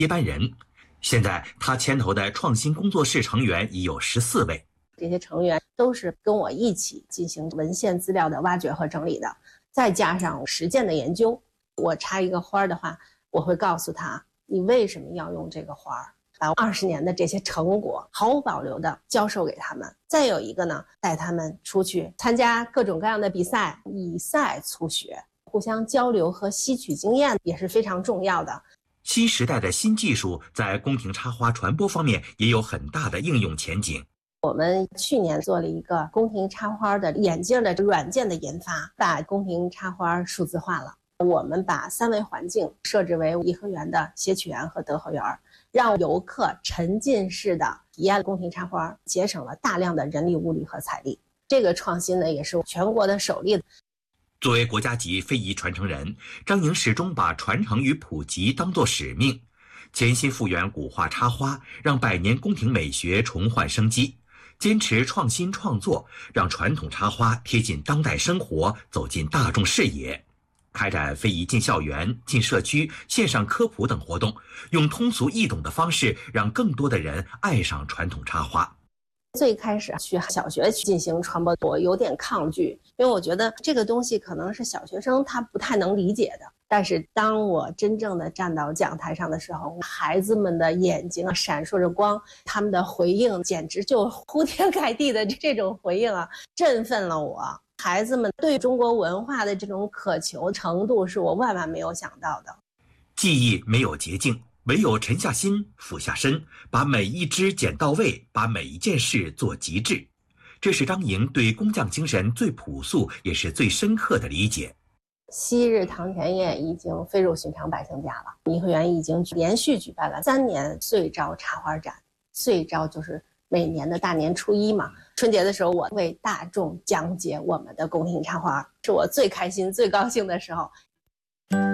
接班人。现在他牵头的创新工作室成员已有14位， 这些成员都是跟我一起进行文献资料的挖掘和整理的，再加上实践的研究。我插一个花的话，我会告诉他你为什么要用这个花，把20年的这些成果毫无保留的教授给他们。再有一个呢，带他们出去参加各种各样的比赛，以赛促学，互相交流和吸取经验也是非常重要的。 新时代的新技术在宫廷插花传播方面也有很大的应用前景。 我们去年做了一个宫廷插花的眼镜的软件的研发，把宫廷插花数字化了。我们把3维环境设置为颐和园的谐曲园和德和园，让游客沉浸式的体验宫廷插花，节省了大量的人力物力和财力。这个创新呢，也是全国的首例。 作为国家级非遗传承人，张莹始终把传承与普及当作使命，潜心复原古画插花，让百年宫廷美学重焕生机，坚持创新创作，让传统插花贴近当代生活，走进大众视野。开展非遗进校园、进社区、线上科普等活动，用通俗易懂的方式，让更多的人爱上传统插花。 最开始去小学进行传播，我有点抗拒，因为我觉得这个东西可能是小学生他不太能理解的。但是当我真正的站到讲台上的时候，孩子们的眼睛闪烁着光，他们的回应简直就铺天盖地的这种回应啊，振奋了我。孩子们对中国文化的这种渴求程度是我万万没有想到的。 技艺没有捷径，唯有沉下心、俯下身，把每一枝剪到位，把每一件事做极致。这是张莹对工匠精神最朴素也是最深刻的理解。 昔日堂前燕已经飞入寻常百姓家了。颐和园已经连续举办了3年岁朝插花展，岁朝就是每年的大年初1嘛。春节的时候，我为大众讲解我们的宫廷插花，是我最开心、最高兴的时候。